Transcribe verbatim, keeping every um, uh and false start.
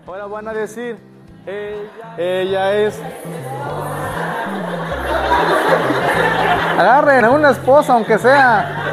Ahora van a decir, ella, ella es. Agarren a una esposa, aunque sea.